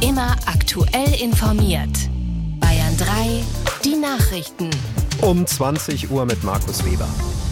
Immer aktuell informiert. Bayern 3, die Nachrichten. Um 20 Uhr mit Markus Weber.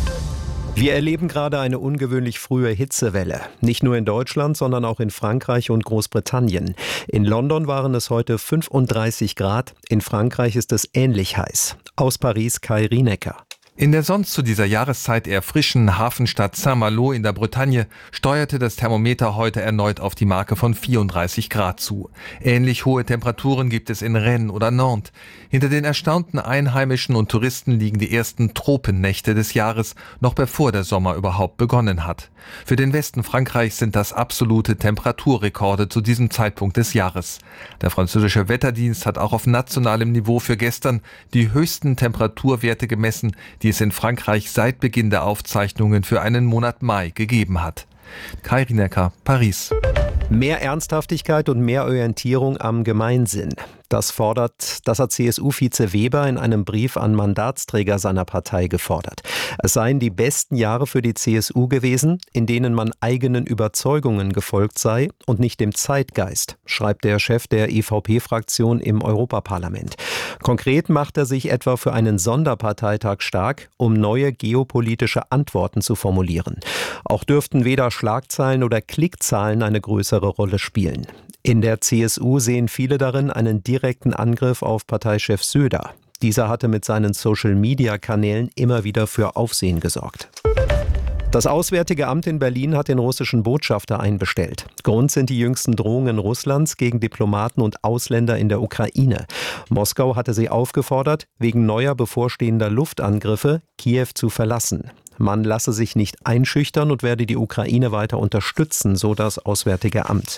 Wir erleben gerade eine ungewöhnlich frühe Hitzewelle. Nicht nur in Deutschland, sondern auch in Frankreich und Großbritannien. In London waren es heute 35 Grad. In Frankreich ist es ähnlich heiß. Aus Paris Kai Rienecker. In der sonst zu dieser Jahreszeit eher frischen Hafenstadt Saint-Malo in der Bretagne steuerte das Thermometer heute erneut auf die Marke von 34 Grad zu. Ähnlich hohe Temperaturen gibt es in Rennes oder Nantes. Hinter den erstaunten Einheimischen und Touristen liegen die ersten Tropennächte des Jahres, noch bevor der Sommer überhaupt begonnen hat. Für den Westen Frankreichs sind das absolute Temperaturrekorde zu diesem Zeitpunkt des Jahres. Der französische Wetterdienst hat auch auf nationalem Niveau für gestern die höchsten Temperaturwerte gemessen, die es in Frankreich seit Beginn der Aufzeichnungen für einen Monat Mai gegeben hat. Kai Rienecker, Paris. Mehr Ernsthaftigkeit und mehr Orientierung am Gemeinsinn. Das hat CSU-Vize Weber in einem Brief an Mandatsträger seiner Partei gefordert. Es seien die besten Jahre für die CSU gewesen, in denen man eigenen Überzeugungen gefolgt sei und nicht dem Zeitgeist, schreibt der Chef der EVP-Fraktion im Europaparlament. Konkret macht er sich etwa für einen Sonderparteitag stark, um neue geopolitische Antworten zu formulieren. Auch dürften weder Schlagzeilen oder Klickzahlen eine größere Rolle spielen. In der CSU sehen viele darin einen direkten Angriff auf Parteichef Söder. Dieser hatte mit seinen Social-Media-Kanälen immer wieder für Aufsehen gesorgt. Das Auswärtige Amt in Berlin hat den russischen Botschafter einbestellt. Grund sind die jüngsten Drohungen Russlands gegen Diplomaten und Ausländer in der Ukraine. Moskau hatte sie aufgefordert, wegen neuer bevorstehender Luftangriffe Kiew zu verlassen. Man lasse sich nicht einschüchtern und werde die Ukraine weiter unterstützen, so das Auswärtige Amt.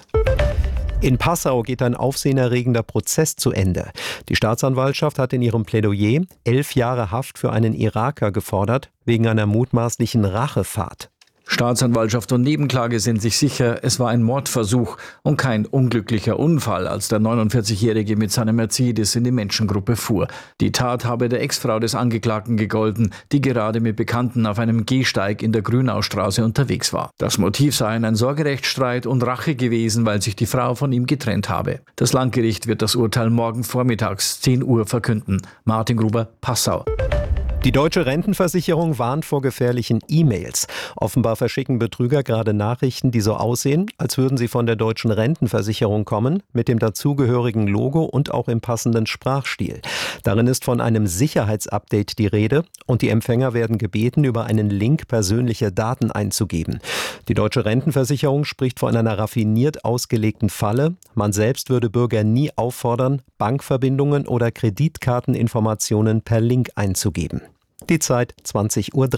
In Passau geht ein aufsehenerregender Prozess zu Ende. Die Staatsanwaltschaft hat in ihrem Plädoyer 11 Jahre Haft für einen Iraker gefordert, wegen einer mutmaßlichen Rachefahrt. Staatsanwaltschaft und Nebenklage sind sich sicher, es war ein Mordversuch und kein unglücklicher Unfall, als der 49-Jährige mit seinem Mercedes in die Menschengruppe fuhr. Die Tat habe der Ex-Frau des Angeklagten gegolten, die gerade mit Bekannten auf einem Gehsteig in der Grünaustraße unterwegs war. Das Motiv sei ein Sorgerechtsstreit und Rache gewesen, weil sich die Frau von ihm getrennt habe. Das Landgericht wird das Urteil morgen vormittags 10 Uhr verkünden. Martin Gruber, Passau. Die Deutsche Rentenversicherung warnt vor gefährlichen E-Mails. Offenbar verschicken Betrüger gerade Nachrichten, die so aussehen, als würden sie von der Deutschen Rentenversicherung kommen, mit dem dazugehörigen Logo und auch im passenden Sprachstil. Darin ist von einem Sicherheitsupdate die Rede und die Empfänger werden gebeten, über einen Link persönliche Daten einzugeben. Die Deutsche Rentenversicherung spricht von einer raffiniert ausgelegten Falle. Man selbst würde Bürger nie auffordern, Bankverbindungen oder Kreditkarteninformationen per Link einzugeben. Die Zeit 20:03 Uhr.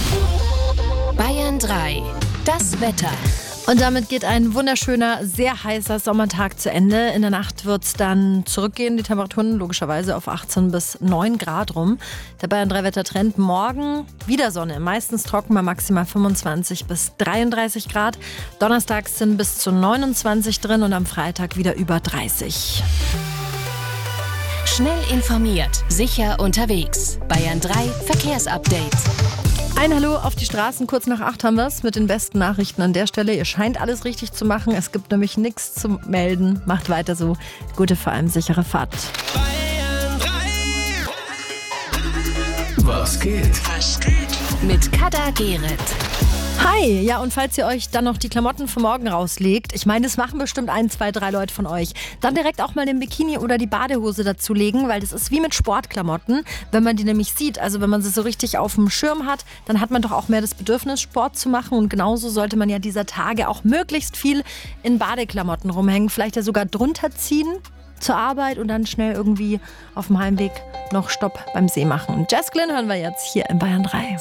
Bayern 3, das Wetter. Und damit geht ein wunderschöner, sehr heißer Sommertag zu Ende. In der Nacht wird es dann zurückgehen, die Temperaturen logischerweise auf 18 bis 9 Grad rum. Der Bayern 3 Wettertrend morgen wieder Sonne, meistens trocken bei maximal 25 bis 33 Grad. Donnerstags sind bis zu 29 drin und am Freitag wieder über 30. Schnell informiert, sicher unterwegs. Bayern 3 Verkehrsupdate. Ein Hallo auf die Straßen, kurz nach 8 haben wir es mit den besten Nachrichten an der Stelle. Ihr scheint alles richtig zu machen, es gibt nämlich nichts zu melden. Macht weiter so. Gute, vor allem sichere Fahrt. Bayern 3. Was geht? Mit Kada Gerrit. Hi, ja, und falls ihr euch dann noch die Klamotten für morgen rauslegt, ich meine, das machen bestimmt 1, 2, 3 Leute von euch, dann direkt auch mal den Bikini oder die Badehose dazulegen, weil das ist wie mit Sportklamotten, wenn man die nämlich sieht, also wenn man sie so richtig auf dem Schirm hat, dann hat man doch auch mehr das Bedürfnis, Sport zu machen und genauso sollte man ja dieser Tage auch möglichst viel in Badeklamotten rumhängen, vielleicht ja sogar drunter ziehen zur Arbeit und dann schnell irgendwie auf dem Heimweg noch Stopp beim See machen. Jess Glynn hören wir jetzt hier in Bayern 3.